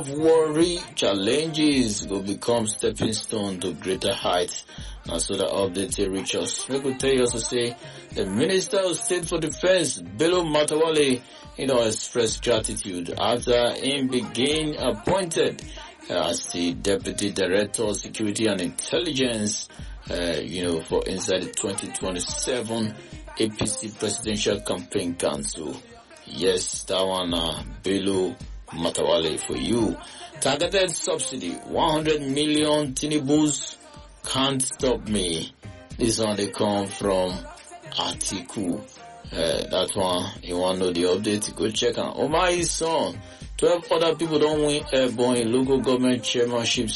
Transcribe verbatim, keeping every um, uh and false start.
have worry, challenges will become stepping stone to greater heights. Now, so that update here reach us. We could tell you also say the Minister of State for Defense, Bello Matawalle, you know, expressed gratitude after him being appointed as the Deputy Director of Security and Intelligence, uh, you know, for inside the twenty twenty-seven A P C Presidential Campaign Council. Yes, that one, uh, Bello Matawalle for you. Targeted subsidy, one hundred million Tinubu's can't stop me. This one they come from Atiku. Uh, that one, you want to know the update, go check out. Oh my son, twelve other people don't win airborne in local government chairmanships